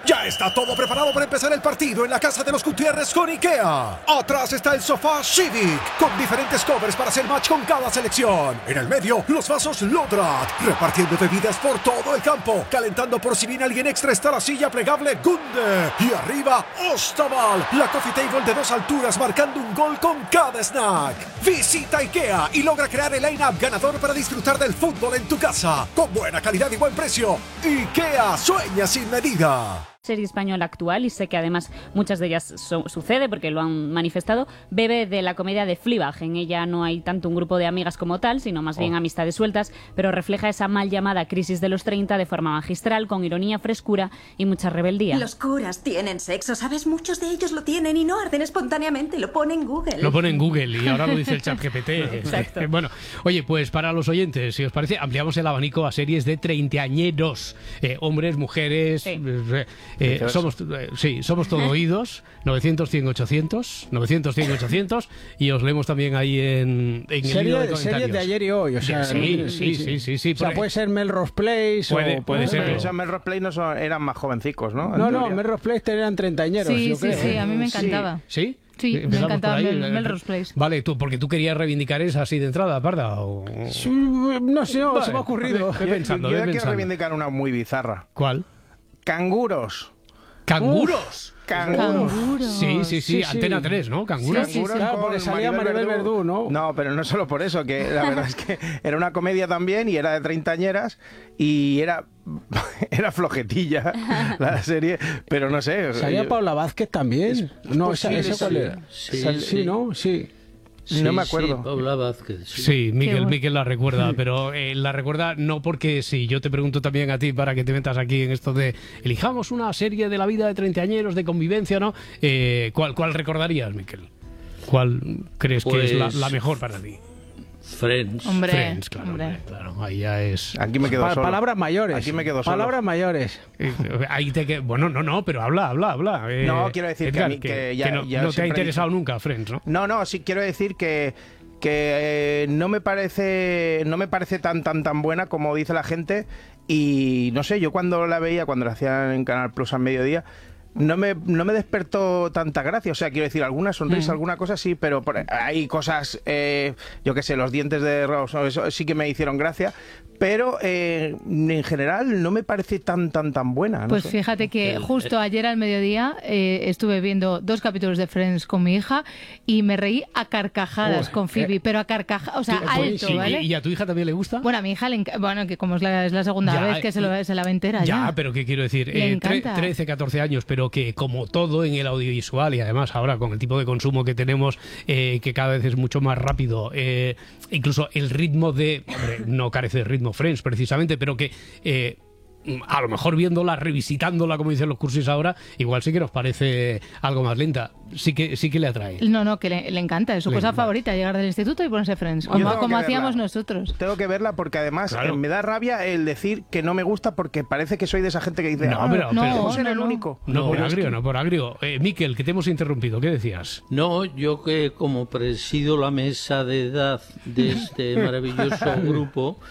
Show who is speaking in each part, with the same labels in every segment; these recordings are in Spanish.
Speaker 1: Ya está todo preparado para empezar el partido en la casa de los Gutiérrez con IKEA. Atrás está el sofá Civic, con diferentes covers para hacer match con cada selección. En el medio, los vasos Lodrat, repartiendo bebidas por todo el campo. Calentando por si viene alguien extra está la silla plegable Gunde. Y arriba, Ostaval, la coffee table de 2 alturas marcando un gol con cada snack. Visita IKEA y logra crear el line-up ganador para disfrutar del fútbol en tu casa. Con buena calidad y buen precio. IKEA, sueña sin medida.
Speaker 2: Serie española actual, y sé que además muchas de ellas sucede porque lo han manifestado, bebe de la comedia de Fleabag. En ella no hay tanto un grupo de amigas como tal, sino más bien amistades sueltas, pero refleja esa mal llamada crisis de los 30 de forma magistral, con ironía, frescura y mucha rebeldía.
Speaker 3: Los curas tienen sexo, ¿sabes? Muchos de ellos lo tienen y no arden espontáneamente, lo pone en Google.
Speaker 4: Lo pone en Google y ahora lo dice el ChatGPT.
Speaker 2: Exacto.
Speaker 4: Bueno, oye, pues para los oyentes, si os parece, ampliamos el abanico a series de treintañeros, hombres, mujeres...
Speaker 2: Sí.
Speaker 4: Somos todo oídos. 900, 100, 800 900, 100, 800 y os leemos también ahí en el libro de comentarios.
Speaker 5: Series de ayer y hoy, o sea,
Speaker 4: sí.
Speaker 5: O sea, puede ser Melrose Place
Speaker 4: puede ser.
Speaker 6: Pero esos Melrose Place no eran más jovencicos, ¿no?
Speaker 5: No, Melrose Place eran treintañeros, yo creo.
Speaker 7: Sí, a mí me encantaba.
Speaker 4: ¿Sí?
Speaker 7: Sí, me
Speaker 4: Empezamos
Speaker 7: encantaba
Speaker 4: por ahí.
Speaker 7: Melrose Place.
Speaker 4: Vale, porque tú querías reivindicar esa así de entrada, Parda.
Speaker 5: No sé,
Speaker 4: Vale,
Speaker 5: se me ha ocurrido.
Speaker 4: Ve pensando,
Speaker 6: Yo quiero reivindicar una muy bizarra.
Speaker 4: ¿Cuál?
Speaker 6: Canguros.
Speaker 4: ¿Canguros?
Speaker 6: Canguros.
Speaker 4: Sí, Antena 3, ¿no? Canguros.
Speaker 5: Sí, claro, porque salía Maribel Verdú, ¿no?
Speaker 6: No, pero no solo por eso, que la verdad es que era una comedia también y era de treintañeras y era flojetilla la serie, pero no sé.
Speaker 5: Salía Paula Vázquez también. No, ¿esa cuál era?
Speaker 8: Sí,
Speaker 5: ¿no? Sí.
Speaker 6: No me acuerdo.
Speaker 8: Sí, Paula Vázquez.
Speaker 4: Sí, Miguel la recuerda, pero la recuerda no porque sí. Yo te pregunto también a ti para que te metas aquí en esto de elijamos una serie de la vida de treintañeros, de convivencia, ¿no? ¿Cuál recordarías, Miguel? ¿Cuál crees que es la mejor para ti?
Speaker 8: Friends.
Speaker 4: Friends, claro. Ahí ya es...
Speaker 6: Aquí me quedo solo.
Speaker 5: Palabras mayores.
Speaker 6: Aquí me quedo solo.
Speaker 5: Palabras mayores.
Speaker 4: Ahí bueno, no, pero habla.
Speaker 6: No, quiero decir
Speaker 4: Edgar,
Speaker 6: que
Speaker 4: no te ha interesado nunca Friends, ¿no?
Speaker 6: No, sí quiero decir que no me parece tan buena como dice la gente y no sé, yo cuando la veía, cuando la hacían en Canal Plus al mediodía, no me despertó tanta gracia. O sea, quiero decir, alguna sonrisa, alguna cosa sí, pero hay cosas, yo qué sé, los dientes de Ross, eso sí que me hicieron gracia, pero en general no me parece tan buena.
Speaker 7: Pues
Speaker 6: no sé.
Speaker 7: fíjate que justo ayer al mediodía estuve viendo 2 capítulos de Friends con mi hija y me reí a carcajadas con Phoebe, pero a carcajadas, o sea, alto, ¿vale?
Speaker 4: ¿Y a tu hija también le gusta?
Speaker 7: Bueno, a mi hija bueno, que como es la segunda vez que se la ve entera ya.
Speaker 4: Ya, pero ¿qué quiero decir?
Speaker 7: Le encanta.
Speaker 4: 13, 14 años, pero que como todo en el audiovisual y además ahora con el tipo de consumo que tenemos, que cada vez es mucho más rápido, incluso el ritmo hombre, no carece de ritmo Friends precisamente, pero que a lo mejor viéndola, revisitándola, como dicen los cursis ahora, igual sí que nos parece algo más lenta. Sí que le atrae.
Speaker 7: No, que le encanta, es su cosa favorita, llegar del instituto y ponerse Friends, como hacíamos nosotros.
Speaker 6: Tengo que verla porque además
Speaker 4: Claro.
Speaker 6: me da rabia el decir que no me gusta porque parece que soy de esa gente que dice,
Speaker 4: pero
Speaker 6: ser el único.
Speaker 4: No por agrio. Miquel, que te hemos interrumpido, ¿qué decías?
Speaker 8: No, yo que como presido la mesa de edad de este maravilloso grupo,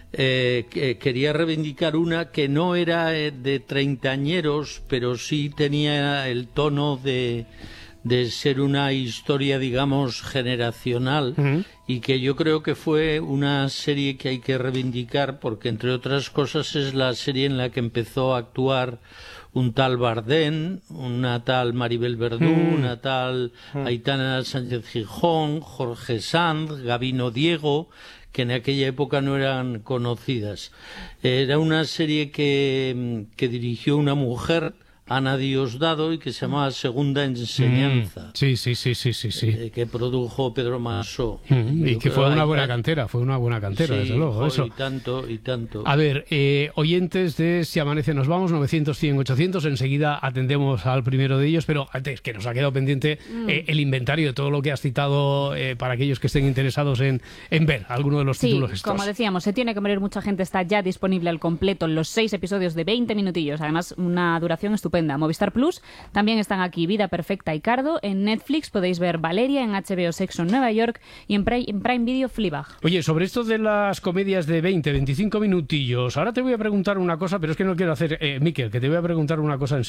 Speaker 8: quería reivindicar una que no era de treintañeros, pero sí tenía el tono de ser una historia, digamos, generacional, y que yo creo que fue una serie que hay que reivindicar porque, entre otras cosas, es la serie en la que empezó a actuar un tal Bardem, una tal Maribel Verdú, una tal Aitana Sánchez Gijón, Jorge Sanz, Gabino Diego, que en aquella época no eran conocidas. Era una serie que dirigió una mujer, Ana Diosdado, y que se llamaba Segunda Enseñanza.
Speaker 4: Sí.
Speaker 8: Que produjo Pedro Masó.
Speaker 4: Y que fue una buena cantera, desde luego. Eso.
Speaker 8: Y tanto.
Speaker 4: A ver, oyentes de Si Amanece Nos Vamos, 900, 100, 800, enseguida atendemos al primero de ellos, pero antes que nos ha quedado pendiente el inventario de todo lo que has citado para aquellos que estén interesados en ver alguno de los títulos estos.
Speaker 2: Como decíamos, Se tiene que morir mucha gente está ya disponible al completo en los 6 episodios de 20 minutillos, además una duración estupenda. Movistar Plus también están aquí Vida Perfecta y Cardo. En Netflix podéis ver Valeria, en HBO Sexo en Nueva York y en Prime Video Fleabag.
Speaker 4: Oye, sobre esto de las comedias de 20, 25 minutillos, ahora te voy a preguntar una cosa, pero es que no quiero hacer, Miquel, que te voy a preguntar una cosa en